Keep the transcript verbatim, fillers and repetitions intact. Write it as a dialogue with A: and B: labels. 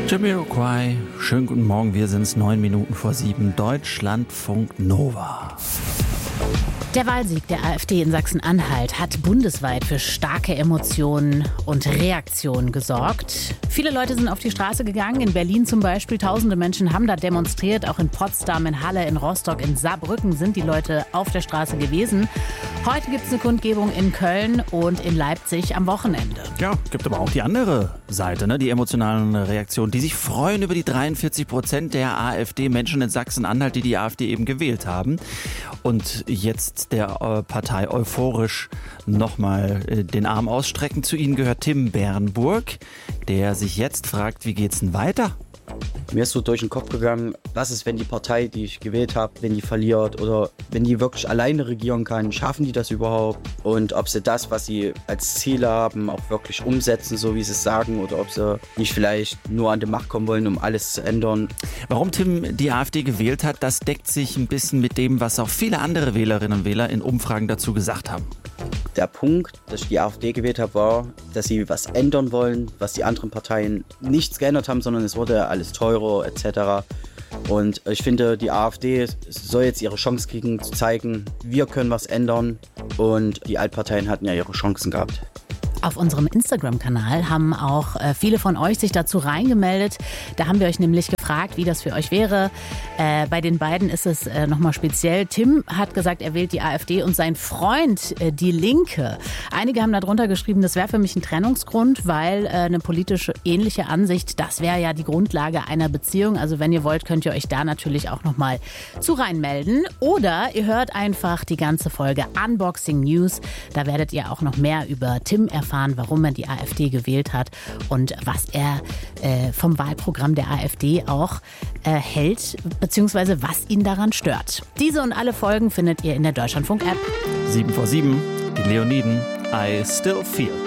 A: Jamiroquai, schönen guten Morgen, wir sind es neun Minuten vor sieben, Deutschlandfunk Nova.
B: Der Wahlsieg der AfD in Sachsen-Anhalt hat bundesweit für starke Emotionen und Reaktionen gesorgt. Viele Leute sind auf die Straße gegangen, in Berlin zum Beispiel. Tausende Menschen haben da demonstriert, auch in Potsdam, in Halle, in Rostock, in Saarbrücken sind die Leute auf der Straße gewesen. Heute gibt es eine Kundgebung in Köln und in Leipzig am Wochenende.
A: Ja, gibt aber auch die andere Seite, ne? Die emotionalen Reaktionen, die sich freuen über die dreiundvierzig Prozent der AfD-Menschen in Sachsen-Anhalt, die die AfD eben gewählt haben. Und jetzt der äh, Partei euphorisch nochmal äh, den Arm ausstrecken. Zu ihnen gehört Tim Bernburg, der sich jetzt fragt, wie geht's denn weiter?
C: Mir ist so durch den Kopf gegangen, was ist, wenn die Partei, die ich gewählt habe, wenn die verliert oder wenn die wirklich alleine regieren kann, schaffen die das überhaupt? Und ob sie das, was sie als Ziele haben, auch wirklich umsetzen, so wie sie es sagen, oder ob sie nicht vielleicht nur an die Macht kommen wollen, um alles zu ändern.
A: Warum Tim die AfD gewählt hat, das deckt sich ein bisschen mit dem, was auch viele andere Wählerinnen und Wähler in Umfragen dazu gesagt haben.
C: Der Punkt, dass ich die AfD gewählt habe, war, dass sie was ändern wollen, was die anderen Parteien nichts geändert haben, sondern es wurde alles teurer et cetera. Und ich finde, die AfD soll jetzt ihre Chance kriegen, zu zeigen, wir können was ändern. Und die Altparteien hatten ja ihre Chancen gehabt.
B: Auf unserem Instagram-Kanal haben auch äh, viele von euch sich dazu reingemeldet. Da haben wir euch nämlich gefragt, wie das für euch wäre. Äh, bei den beiden ist es äh, nochmal speziell. Tim hat gesagt, er wählt die AfD und sein Freund äh, die Linke. Einige haben darunter geschrieben, das wäre für mich ein Trennungsgrund, weil äh, eine politisch ähnliche Ansicht, das wäre ja die Grundlage einer Beziehung. Also wenn ihr wollt, könnt ihr euch da natürlich auch nochmal zu reinmelden. Oder ihr hört einfach die ganze Folge Unboxing News. Da werdet ihr auch noch mehr über Tim erfahren. erfahren, warum er die AfD gewählt hat und was er äh, vom Wahlprogramm der AfD auch äh, hält, beziehungsweise was ihn daran stört. Diese und alle Folgen findet ihr in der Deutschlandfunk-App.
A: sieben vor sieben, die Leoniden, I Still Feel.